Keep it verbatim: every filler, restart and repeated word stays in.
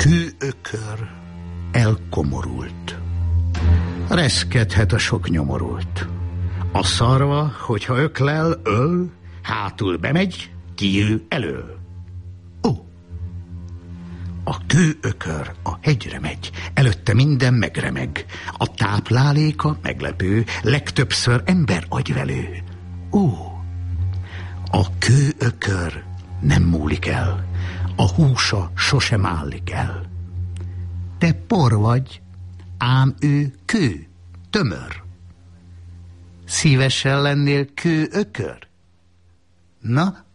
kőökör elkomorult. Reszkedhet a sok nyomorult. A szarva, hogyha öklel, öl, hátul bemegy, kijő elől. Ó! A kőökör a hegyre megy, előtte minden megremeg. A tápláléka meglepő, legtöbbször ember agyvelő. Ó! A kőökör nem múlik el, a húsa sosem állik el. Te por vagy, ám ő kő, tömör. Szívesen lennél kőökör? Na,